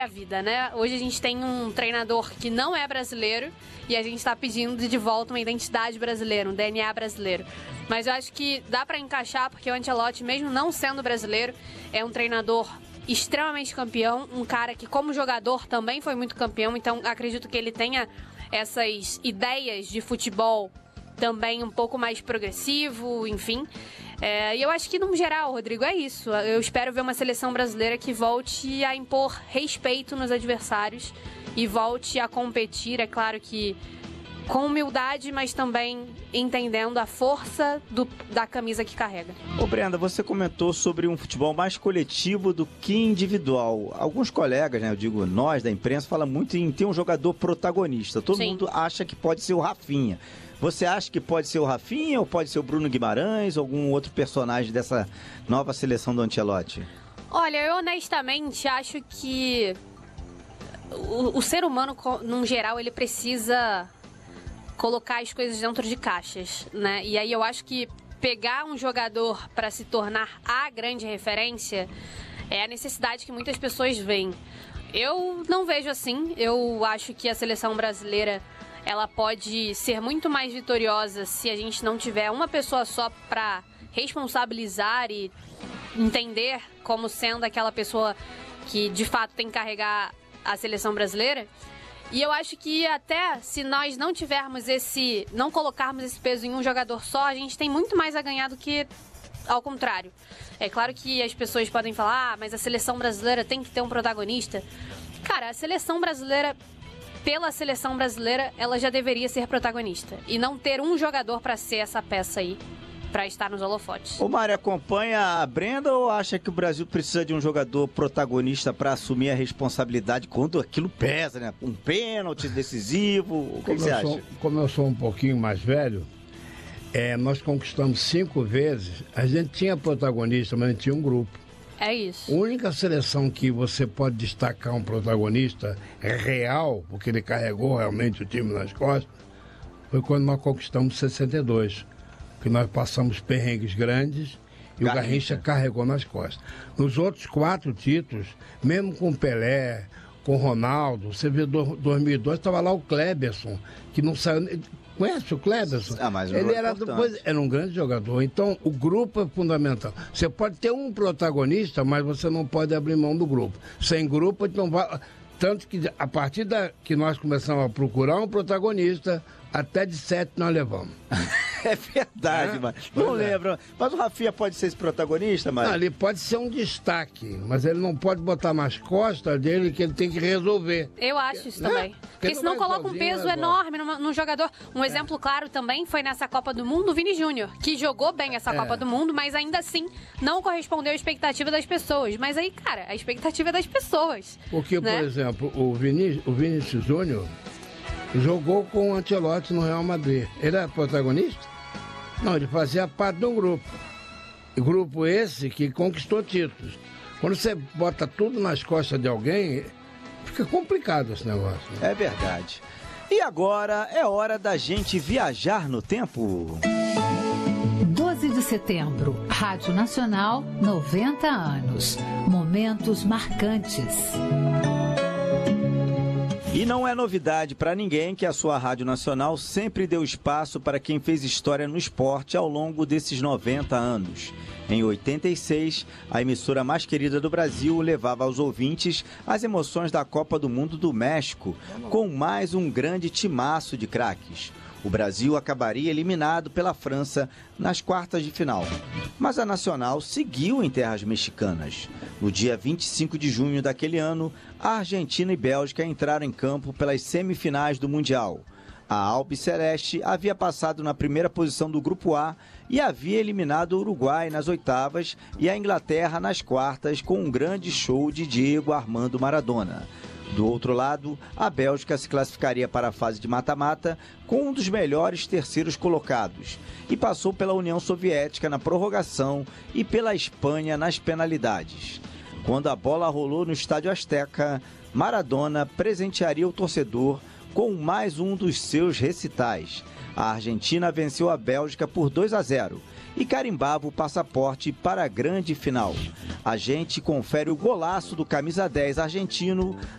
a vida, né? Hoje a gente tem um treinador que não é brasileiro e a gente está pedindo de volta uma identidade brasileira, um DNA brasileiro. Mas eu acho que dá para encaixar, porque o Ancelotti, mesmo não sendo brasileiro, é um treinador extremamente campeão, um cara que como jogador também foi muito campeão, então acredito que ele tenha essas ideias de futebol também um pouco mais progressivo, enfim. E eu acho que, no geral, Rodrigo, é isso. Eu espero ver uma seleção brasileira que volte a impor respeito nos adversários e volte a competir, é claro que com humildade, mas também entendendo a força da camisa que carrega. Ô Brenda, você comentou sobre um futebol mais coletivo do que individual. Alguns colegas, né, eu digo nós da imprensa, falam muito em ter um jogador protagonista. Todo mundo acha que pode ser o Rafinha. Você acha que pode ser o Rafinha ou pode ser o Bruno Guimarães ou algum outro personagem dessa nova seleção do Ancelotti? Olha, eu honestamente acho que o ser humano, num geral, ele precisa colocar as coisas dentro de caixas, né? E aí eu acho que pegar um jogador para se tornar a grande referência é a necessidade que muitas pessoas veem. Eu não vejo assim. Eu acho que a seleção brasileira ela pode ser muito mais vitoriosa se a gente não tiver uma pessoa só para responsabilizar e entender como sendo aquela pessoa que de fato tem que carregar a seleção brasileira. E eu acho que até se nós não colocarmos esse peso em um jogador só, a gente tem muito mais a ganhar do que ao contrário. É claro que as pessoas podem falar, mas a seleção brasileira tem que ter um protagonista. Cara, a seleção brasileira, pela seleção brasileira, ela já deveria ser protagonista. E não ter um jogador para ser essa peça aí, para estar nos holofotes. Ô Mari, acompanha a Brenda ou acha que o Brasil precisa de um jogador protagonista para assumir a responsabilidade quando aquilo pesa, né? Um pênalti decisivo, o que você acha? Como eu sou um pouquinho mais velho, nós conquistamos 5 vezes, a gente tinha protagonista, mas a gente tinha um grupo. É isso. A única seleção que você pode destacar um protagonista real, porque ele carregou realmente o time nas costas, foi quando nós conquistamos 62. Que nós passamos perrengues grandes e o Garrincha carregou nas costas. Nos outros 4 títulos, mesmo com Pelé, com Ronaldo, você vê 2002, estava lá o Kleberson, que não saiu... Conhece o Kleberson? Mas ele era um grande jogador. Então, o grupo é fundamental. Você pode ter um protagonista, mas você não pode abrir mão do grupo. Sem grupo, não vai... Tanto que a partir que nós começamos a procurar um protagonista, até de 7 nós levamos. É verdade, mano. Não lembro. Mas o Rafinha pode ser esse protagonista, mano? Não, ele pode ser um destaque, mas ele não pode botar nas costas dele que ele tem que resolver. Eu acho isso também. Porque senão coloca um peso enorme no jogador. Um exemplo claro também foi nessa Copa do Mundo, o Vini Júnior, que jogou bem essa Copa do Mundo, mas ainda assim não correspondeu à expectativa das pessoas. Mas aí, cara, a expectativa é das pessoas. Porque, né? Por exemplo, o Vinícius Júnior jogou com o Ancelotti no Real Madrid. Ele era protagonista? Não, ele fazia parte de um grupo. Grupo esse que conquistou títulos. Quando você bota tudo nas costas de alguém, fica complicado esse negócio. É verdade. E agora é hora da gente viajar no tempo. 12 de setembro, Rádio Nacional, 90 anos. Momentos marcantes. E não é novidade para ninguém que a sua Rádio Nacional sempre deu espaço para quem fez história no esporte ao longo desses 90 anos. Em 86, a emissora mais querida do Brasil levava aos ouvintes as emoções da Copa do Mundo do México, com mais um grande timaço de craques. O Brasil acabaria eliminado pela França nas quartas de final. Mas a Nacional seguiu em terras mexicanas. No dia 25 de junho daquele ano, a Argentina e Bélgica entraram em campo pelas semifinais do Mundial. A Albiceleste havia passado na primeira posição do Grupo A e havia eliminado o Uruguai nas oitavas e a Inglaterra nas quartas com um grande show de Diego Armando Maradona. Do outro lado, a Bélgica se classificaria para a fase de mata-mata com um dos melhores terceiros colocados e passou pela União Soviética na prorrogação e pela Espanha nas penalidades. Quando a bola rolou no Estádio Azteca, Maradona presentearia o torcedor com mais um dos seus recitais. A Argentina venceu a Bélgica por 2-0 e carimbava o passaporte para a grande final. A gente confere o golaço do camisa 10 argentino